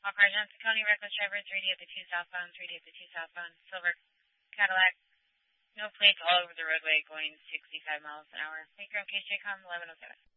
All cars, Johnson County, reckless driver, 3D at the 2 southbound, 3D at the 2 southbound, silver Cadillac, no plates all over the roadway going 65 miles an hour. Micro KJCOM 1107.